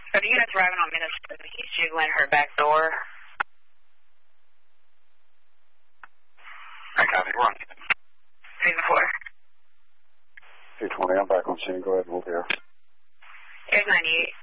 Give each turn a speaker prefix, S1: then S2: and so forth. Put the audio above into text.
S1: So the unit's arriving on Minnesota. He's jiggling her back door.
S2: I copy. We're on.
S1: 3-4.
S2: 220, I'm back on scene. Go ahead, we'll be here.
S1: There's 98.